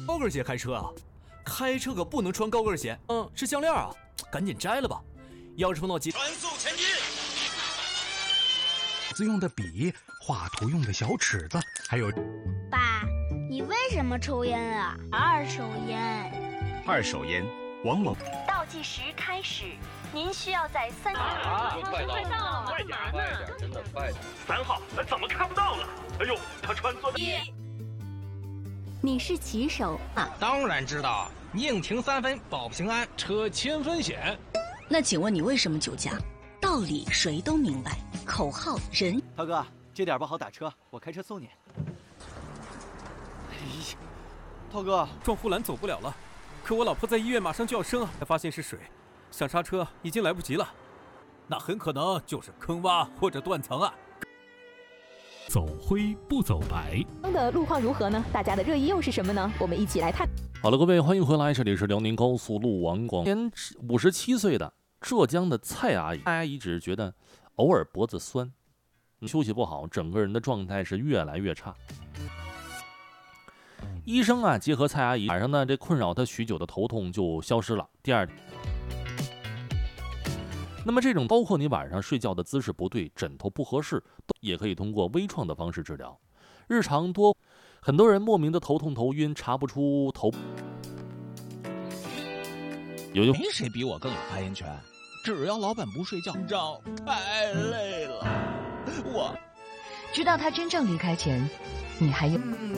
高跟鞋开车啊？开车可不能穿高跟鞋。是项链啊，赶紧摘了吧。要是碰到急， 传速前进。 字用的笔，画图用的小尺子，还有。 爸，你为什么抽烟啊？二手烟。 二手烟往往。 倒计时开始，您需要在3秒。 快到了， 快点， 真的快点。 3号，怎么看不到了？哎呦，他穿错了。 你是骑手啊？ 当然知道，宁停3分保平安，车千分险。 那请问你为什么酒驾？道理谁都明白，口号人。 涛哥，这点不好打车，我开车送你。哎呀，涛哥， 撞护栏走不了了，可我老婆在医院马上就要生啊，才发现是水，想刹车已经来不及了，那很可能就是坑洼或者断层啊。 走灰不走白的路况如何呢？大家的热议又是什么呢？我们一起来探。 好了，各位欢迎回来，这里是辽宁高速路网广。年57岁的浙江的蔡阿姨，蔡阿姨只是觉得偶尔脖子酸，休息不好，整个人的状态是越来越差。医生啊，结合蔡阿姨晚上呢这困扰她许久的头痛就消失了。第二天，那么这种包括你晚上睡觉的姿势不对、枕头不合适，也可以通过微创的方式治疗。日常很多人莫名的头痛头晕，查不出头。 没谁比我更有发言权，只要老板不睡觉，太累了。我知道他真正离开前，你还有